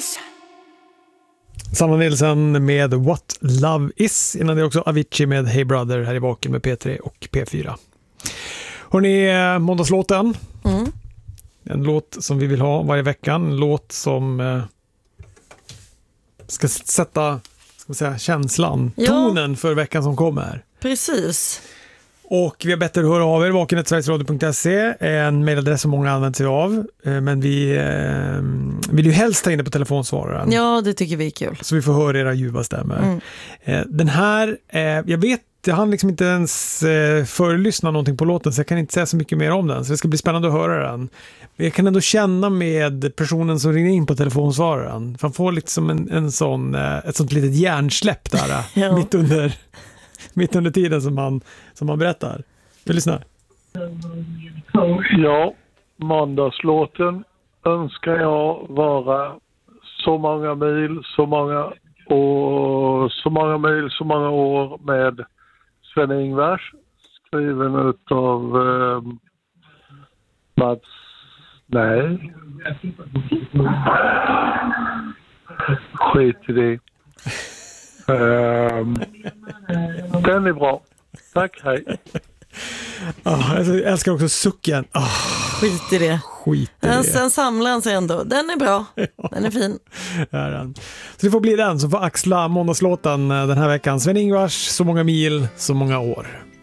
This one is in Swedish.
Nilsson. Sanna Nilsson med What Love Is. Innan det också Avicii med Hey Brother här i Vaken med P3 och P4. Hörrni, måndagslåten. En låt som vi vill ha varje vecka. En låt som ska sätta, ska man säga, känslan, tonen för veckan som kommer. Precis. Och vi har bett er höra av er, vaken@sverigesradio.se, en mejladress som många använder sig av, men vi vill ju helst ta in det på telefonsvararen. Ja, det tycker vi är kul. Så vi får höra era ljuva stämmor. Den här, jag hann liksom inte ens förlyssna någonting på låten, så jag kan inte säga så mycket mer om den, så det ska bli spännande att höra den. Men jag kan ändå känna med personen som ringer in på telefonsvararen, för han får liksom ett sånt litet hjärnsläpp där Ja. mitt under tiden som man berättar. Vi lyssnar. Ja, måndagslåten önskar jag vara så många mil, så många år med Sven-Ingvars, skriven utav Mats. Nej. Skit i det. Den är bra. Tack, hej. Jag älskar också sucken. Skit i det. Sen samlar han sig ändå. Den är bra. Den är fin. Så det får bli den som får axla måndagslåten den här veckan. Sven-Ingvars, Så många mil, så många år.